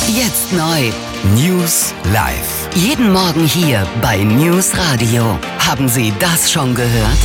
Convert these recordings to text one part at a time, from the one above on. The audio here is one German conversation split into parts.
Jetzt neu. News live. Jeden Morgen hier bei News Radio. Haben Sie das schon gehört?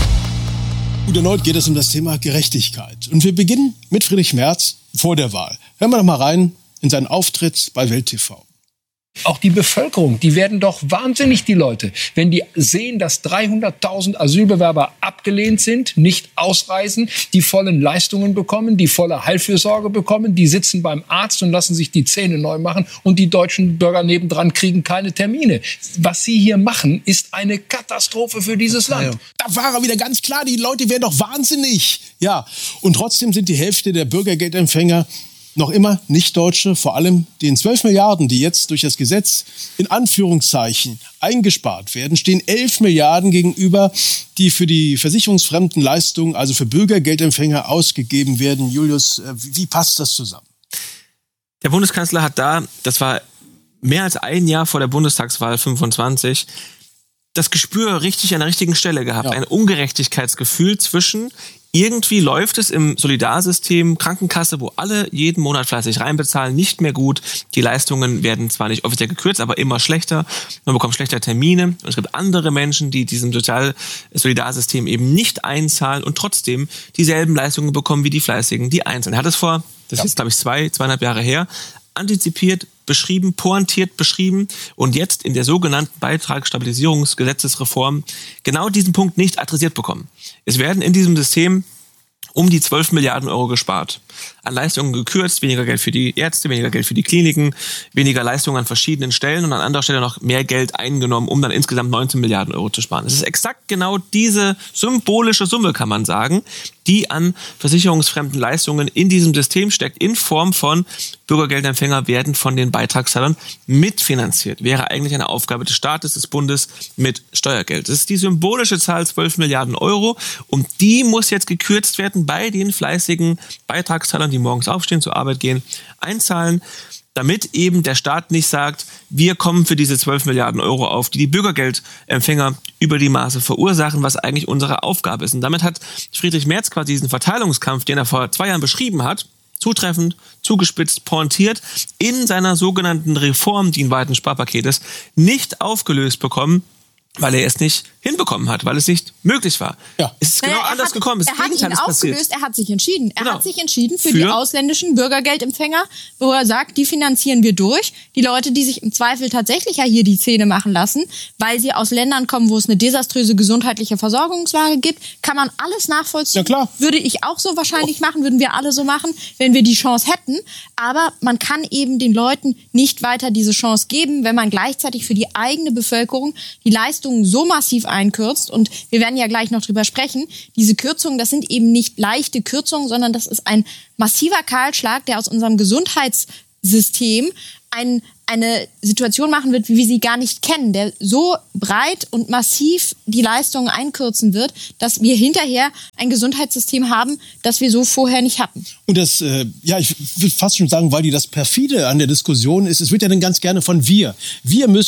Und erneut geht es um das Thema Gerechtigkeit. Und wir beginnen mit Friedrich Merz vor der Wahl. Hören wir doch mal rein in seinen Auftritt bei Welt TV. Auch die Bevölkerung, die werden doch wahnsinnig, die Leute, wenn die sehen, dass 300.000 Asylbewerber abgelehnt sind, nicht ausreisen, die vollen Leistungen bekommen, die volle Heilfürsorge bekommen, die sitzen beim Arzt und lassen sich die Zähne neu machen und die deutschen Bürger nebendran kriegen keine Termine. Was sie hier machen, ist eine Katastrophe für dieses Land. Da war er wieder ganz klar, die Leute werden doch wahnsinnig. Ja, und trotzdem sind die Hälfte der Bürgergeldempfänger noch immer Nicht-Deutsche, vor allem den 12 Milliarden, die jetzt durch das Gesetz in Anführungszeichen eingespart werden, stehen 11 Milliarden gegenüber, die für die versicherungsfremden Leistungen, also für Bürgergeldempfänger, ausgegeben werden. Julius, wie passt das zusammen? Der Bundeskanzler hat das war mehr als ein Jahr vor der Bundestagswahl 25, das Gespür richtig an der richtigen Stelle gehabt. Ja. Ein Ungerechtigkeitsgefühl zwischen irgendwie läuft es im Solidarsystem Krankenkasse, wo alle jeden Monat fleißig reinbezahlen, nicht mehr gut. Die Leistungen werden zwar nicht offiziell gekürzt, aber immer schlechter. Man bekommt schlechter Termine. Und es gibt andere Menschen, die diesem Solidarsystem eben nicht einzahlen und trotzdem dieselben Leistungen bekommen wie die Fleißigen, die einzahlen. Er hat es das ist jetzt, glaube ich, 2,5 Jahre her, antizipiert, beschrieben, pointiert beschrieben und jetzt in der sogenannten Beitragsstabilisierungsgesetzesreform genau diesen Punkt nicht adressiert bekommen. Es werden in diesem System um die 12 Milliarden Euro gespart. An Leistungen gekürzt, weniger Geld für die Ärzte, weniger Geld für die Kliniken, weniger Leistungen an verschiedenen Stellen und an anderer Stelle noch mehr Geld eingenommen, um dann insgesamt 19 Milliarden Euro zu sparen. Es ist exakt genau diese symbolische Summe, kann man sagen, die an versicherungsfremden Leistungen in diesem System steckt, in Form von Bürgergeldempfänger werden von den Beitragszahlern mitfinanziert. Wäre eigentlich eine Aufgabe des Staates, des Bundes mit Steuergeld. Das ist die symbolische Zahl 12 Milliarden Euro und die muss jetzt gekürzt werden bei den fleißigen Beitragszahlern, die morgens aufstehen, zur Arbeit gehen, einzahlen, damit eben der Staat nicht sagt, wir kommen für diese 12 Milliarden Euro auf, die Bürgergeldempfänger über die Maße verursachen, was eigentlich unsere Aufgabe ist. Und damit hat Friedrich Merz quasi diesen Verteilungskampf, den er vor 2 Jahren beschrieben hat, zutreffend, zugespitzt, pointiert, in seiner sogenannten Reform, die ein weites Sparpaket ist, nicht aufgelöst bekommen, weil er es nicht hinbekommen hat, weil es nicht möglich war. Ja. Es ist genau anders gekommen. Er hat ihn aufgelöst, er hat sich entschieden. Er hat sich entschieden für die ausländischen Bürgergeldempfänger, wo er sagt, die finanzieren wir durch. Die Leute, die sich im Zweifel tatsächlich ja hier die Zähne machen lassen, weil sie aus Ländern kommen, wo es eine desaströse gesundheitliche Versorgungslage gibt, kann man alles nachvollziehen. Ja, klar. Würde ich auch so wahrscheinlich machen, würden wir alle so machen, wenn wir die Chance hätten. Aber man kann eben den Leuten nicht weiter diese Chance geben, wenn man gleichzeitig für die eigene Bevölkerung die Leistungen so massiv einkürzt. Und wir werden ja gleich noch drüber sprechen. Diese Kürzungen, das sind eben nicht leichte Kürzungen, sondern das ist ein massiver Kahlschlag, der aus unserem Gesundheitssystem eine Situation machen wird, wie wir sie gar nicht kennen, der so breit und massiv die Leistungen einkürzen wird, dass wir hinterher ein Gesundheitssystem haben, das wir so vorher nicht hatten. Und das, ich würde fast schon sagen, weil das perfide an der Diskussion ist, es wird ja dann ganz gerne von wir müssen